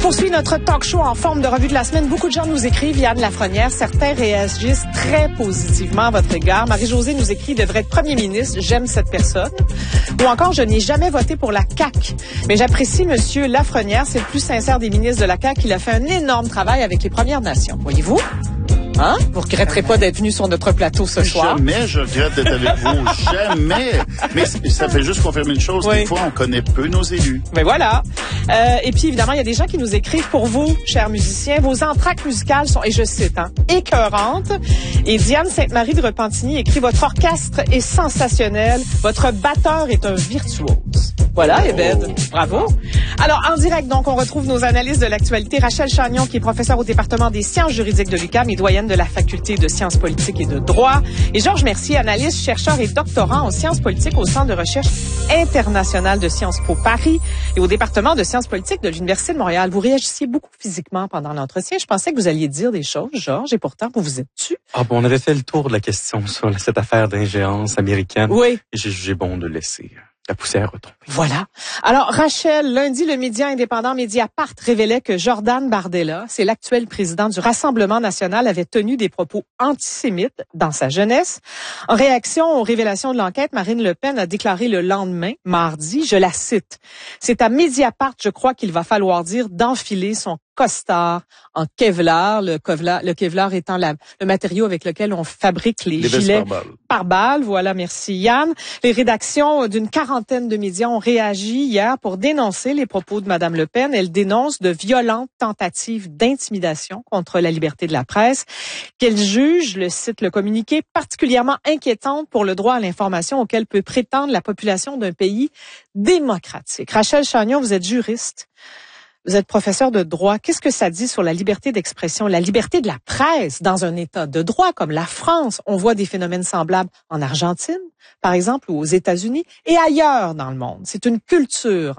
poursuit notre talk show en forme de revue de la semaine. Beaucoup de gens nous écrivent, Yann Lafrenière. Certains réagissent très positivement à votre égard. Marie-Josée nous écrit « devrait être premier ministre. J'aime cette personne. » Ou encore « je n'ai jamais voté pour la CAQ. Mais j'apprécie Monsieur Lafrenière. C'est le plus sincère des ministres de la CAQ. Il a fait un énorme travail avec les Premières Nations. » Voyez-vous? Hein? Vous regretterez pas d'être venu sur notre plateau ce soir? Jamais je regrette d'être avec vous. Jamais. Mais ça fait juste confirmer une chose. Oui. Des fois, on connaît peu nos élus. Mais voilà. Et puis, évidemment, il y a des gens qui nous écrivent pour vous, chers musiciens. Vos entr'actes musicales sont, et je cite, écœurantes. Et Diane Sainte-Marie de Repentigny écrit « Votre orchestre est sensationnel. Votre batteur est un virtuose. » Voilà, Ebed. Bravo. Alors, en direct, donc, on retrouve nos analystes de l'actualité. Rachel Chagnon, qui est professeure au département des sciences juridiques de l'UQAM et doyenne de la faculté de sciences politiques et de droit. Et Georges Mercier, analyste, chercheur et doctorant en sciences politiques au Centre de recherche internationale de Sciences Po Paris et au département de sciences politiques de l'Université de Montréal. Vous réagissiez beaucoup physiquement pendant l'entretien. Je pensais que vous alliez dire des choses, Georges, et pourtant, vous vous êtes tu. Ah bon, on avait fait le tour de la question sur cette affaire d'ingérence américaine. Oui. Et j'ai jugé bon de laisser la poussière retomber. Voilà. Alors, Rachel, lundi, le média indépendant Mediapart révélait que Jordan Bardella, c'est l'actuel président du Rassemblement national, avait tenu des propos antisémites dans sa jeunesse. En réaction aux révélations de l'enquête, Marine Le Pen a déclaré le lendemain, mardi, je la cite, « C'est à Mediapart, je crois qu'il va falloir dire d'enfiler son costard en Kevlar, le Kevlar étant le matériau avec lequel on fabrique les gilets par balle. Voilà, merci Yann. Les rédactions d'une quarantaine de médias ont réagi hier pour dénoncer les propos de Madame Le Pen. Elle dénonce de violentes tentatives d'intimidation contre la liberté de la presse qu'elle juge, le cite le communiqué, particulièrement inquiétante pour le droit à l'information auquel peut prétendre la population d'un pays démocratique. Rachel Chagnon, vous êtes juriste. Vous êtes professeur de droit. Qu'est-ce que ça dit sur la liberté d'expression, la liberté de la presse dans un État de droit comme la France? On voit des phénomènes semblables en Argentine, par exemple, ou aux États-Unis et ailleurs dans le monde. C'est une culture,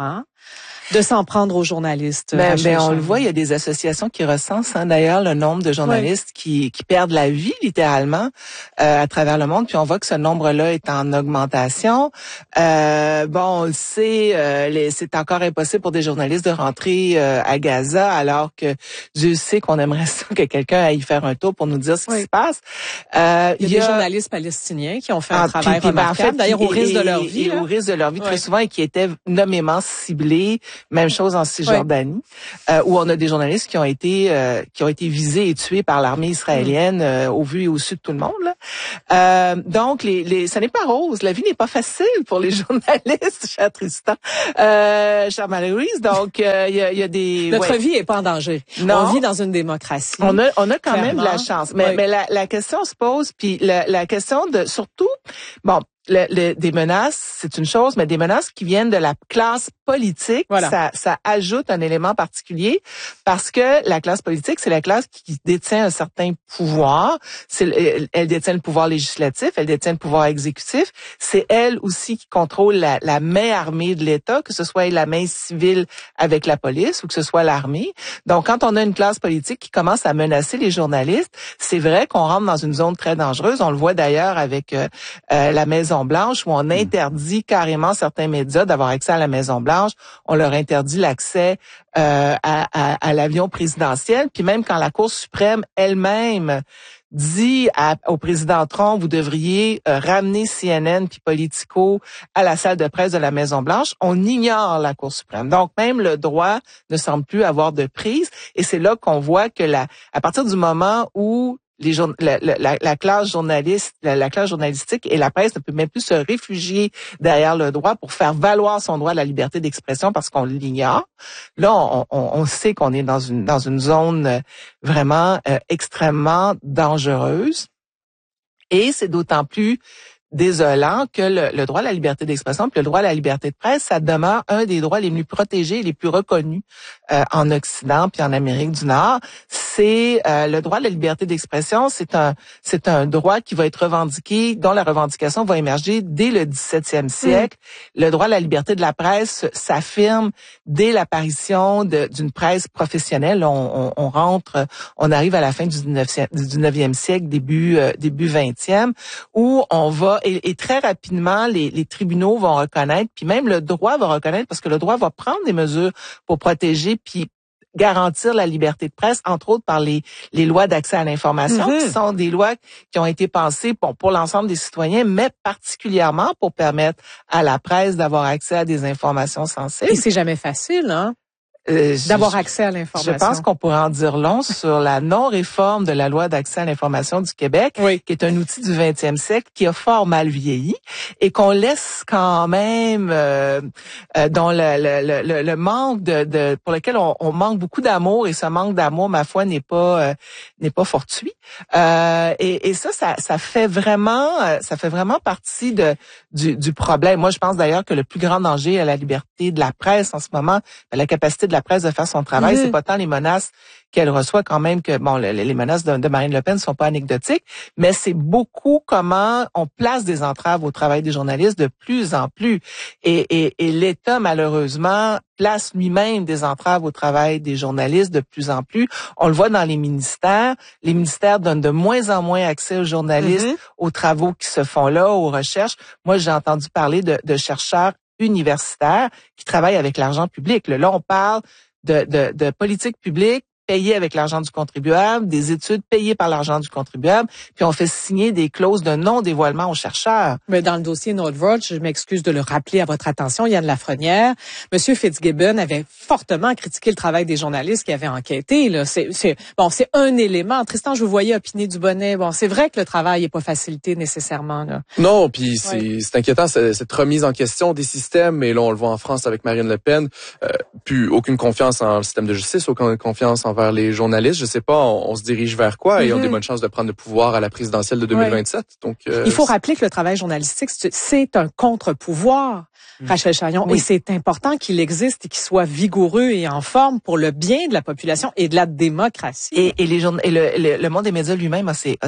de s'en prendre aux journalistes. Ben on le voit, il y a des associations qui recensent d'ailleurs le nombre de journalistes qui perdent la vie littéralement à travers le monde. Puis on voit que ce nombre-là est en augmentation. On le sait, c'est encore impossible pour des journalistes de rentrer à Gaza, alors que Dieu sait qu'on aimerait ça que quelqu'un aille faire un tour pour nous dire ce qui se passe. Il y a des journalistes palestiniens qui ont fait un travail remarquable, d'ailleurs au risque de leur vie. Au risque de leur vie très souvent et qui étaient nommément ciblés. Même chose en Cisjordanie, où on a des journalistes qui ont été visés et tués par l'armée israélienne au vu et au su de tout le monde. Là. Donc, ça n'est pas rose. La vie n'est pas facile pour les journalistes, cher Tristan, cher Marie-Louise. Donc, il y a des... Notre vie est pas en danger. Non. On vit dans une démocratie. On a quand même de la chance. Mais la question se pose, puis la question de surtout... des menaces, c'est une chose, mais des menaces qui viennent de la classe politique, ça ajoute un élément particulier parce que la classe politique, c'est la classe qui détient un certain pouvoir. Elle détient le pouvoir législatif, elle détient le pouvoir exécutif. C'est elle aussi qui contrôle la main armée de l'État, que ce soit la main civile avec la police ou que ce soit l'armée. Donc, quand on a une classe politique qui commence à menacer les journalistes, c'est vrai qu'on rentre dans une zone très dangereuse. On le voit d'ailleurs avec la Maison-Blanche où on interdit carrément certains médias d'avoir accès à la Maison-Blanche. On leur interdit l'accès à l'avion présidentiel. Puis même quand la Cour suprême elle-même dit au président Trump, vous devriez ramener CNN puis Politico à la salle de presse de la Maison-Blanche, on ignore la Cour suprême. Donc, même le droit ne semble plus avoir de prise. Et c'est là qu'on voit que à partir du moment où la classe journalistique et la presse ne peut même plus se réfugier derrière le droit pour faire valoir son droit à la liberté d'expression parce qu'on l'ignore. Là, on sait qu'on est dans une zone vraiment extrêmement dangereuse. Et c'est d'autant plus désolant que le droit à la liberté d'expression puis le droit à la liberté de presse, ça demeure un des droits les plus protégés et les plus reconnus en Occident puis en Amérique du Nord. C'est le droit à la liberté d'expression, c'est un droit qui va être revendiqué, dont la revendication va émerger dès le 17e siècle. Le droit à la liberté de la presse s'affirme dès l'apparition d'une presse professionnelle. On arrive à la fin du 19e siècle, début 20e, où on va et très rapidement les tribunaux vont reconnaître, puis même le droit va reconnaître parce que le droit va prendre des mesures pour protéger puis garantir la liberté de presse, entre autres par les lois d'accès à l'information, qui sont des lois qui ont été pensées pour l'ensemble des citoyens, mais particulièrement pour permettre à la presse d'avoir accès à des informations sensibles. Et c'est jamais facile, hein? D'avoir accès à l'information. Je pense qu'on pourrait en dire long sur la non-réforme de la loi d'accès à l'information du Québec, qui est un outil du 20e siècle qui a fort mal vieilli et qu'on laisse quand même dont le manque pour lequel on manque beaucoup d'amour, et ce manque d'amour, ma foi, n'est pas fortuit. Et ça fait vraiment partie du problème. Moi, je pense d'ailleurs que le plus grand danger à la liberté de la presse en ce moment, à la capacité de la presse de faire son travail, c'est pas tant les menaces qu'elle reçoit quand même que les menaces de Marine Le Pen sont pas anecdotiques, mais c'est beaucoup comment on place des entraves au travail des journalistes de plus en plus. Et l'État, malheureusement, place lui-même des entraves au travail des journalistes de plus en plus. On le voit dans les ministères. Les ministères donnent de moins en moins accès aux journalistes, aux travaux qui se font là, aux recherches. Moi, j'ai entendu parler de chercheurs universitaires qui travaillent avec l'argent public. Là, on parle de politique publique payée avec l'argent du contribuable, des études payées par l'argent du contribuable, puis on fait signer des clauses de non-dévoilement aux chercheurs. Mais dans le dossier Northvolt, je m'excuse de le rappeler à votre attention, Yann Lafrenière, Monsieur Fitzgibbon avait fortement critiqué le travail des journalistes qui avaient enquêté. Là, c'est un élément. Tristan, je vous voyais opiner du bonnet. Bon, c'est vrai que le travail est pas facilité nécessairement. Là. Non, puis c'est inquiétant cette remise en question des systèmes. Et là, on le voit en France avec Marine Le Pen. Plus aucune confiance en le système de justice, aucune confiance envers les journalistes. Je sais pas, on se dirige vers quoi et on a des bonnes chances de prendre le pouvoir à la présidentielle de 2027. Donc, il faut rappeler que le travail journalistique, c'est un contre-pouvoir, Rachel Charion, et c'est important qu'il existe et qu'il soit vigoureux et en forme pour le bien de la population et de la démocratie. Et le monde des médias lui-même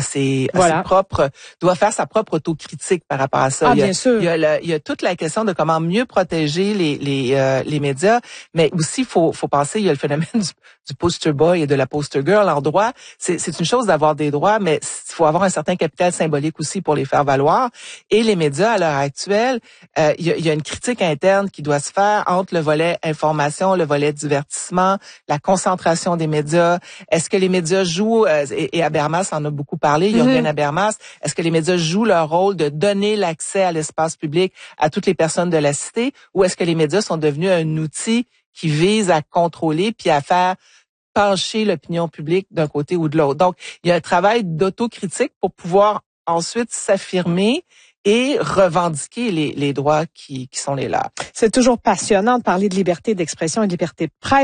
doit faire sa propre autocritique par rapport à ça. Bien sûr. Il y a toute la question de comment mieux protéger les médias, mais aussi faut penser, il y a le phénomène du poster boy et de la poster girl en droit. C'est une chose d'avoir des droits, mais il faut avoir un certain capital symbolique aussi pour les faire valoir. Et les médias, à l'heure actuelle, il y a une critique interne qui doit se faire entre le volet information, le volet divertissement, la concentration des médias. Est-ce que les médias jouent, et Habermas en a beaucoup parlé, Jürgen Habermas, est-ce que les médias jouent leur rôle de donner l'accès à l'espace public à toutes les personnes de la cité, ou est-ce que les médias sont devenus un outil qui vise à contrôler puis à faire pencher l'opinion publique d'un côté ou de l'autre? Donc, il y a un travail d'autocritique pour pouvoir ensuite s'affirmer et revendiquer les droits qui sont les leurs. C'est toujours passionnant de parler de liberté d'expression et de liberté de presse.